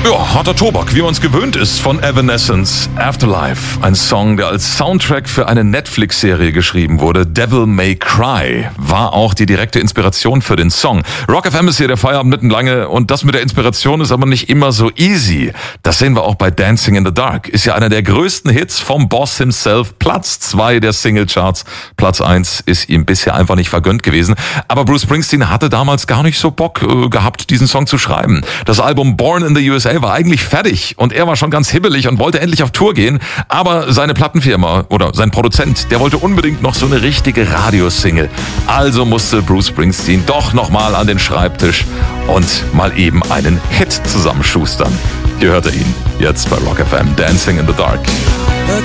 Ja, harter Tobak, wie man es gewöhnt ist von Evanescence. Afterlife, ein Song, der als Soundtrack für eine Netflix-Serie geschrieben wurde. Devil May Cry war auch die direkte Inspiration für den Song. Rock FM ist hier der Feierabend mittenlange und das mit der Inspiration ist aber nicht immer so easy. Das sehen wir auch bei Dancing in the Dark. Ist ja einer der größten Hits vom Boss himself. Platz 2 der Singlecharts. Platz 1 ist ihm bisher einfach nicht vergönnt gewesen. Aber Bruce Springsteen hatte damals gar nicht so Bock gehabt, diesen Song zu schreiben. Das Album Born in the USA war eigentlich fertig und er war schon ganz hibbelig und wollte endlich auf Tour gehen, aber seine Plattenfirma oder sein Produzent, der wollte unbedingt noch so eine richtige Radiosingle. Also musste Bruce Springsteen doch nochmal an den Schreibtisch und mal eben einen Hit zusammenschustern. Hier hört ihr ihn jetzt bei Rock FM, Dancing in the Dark.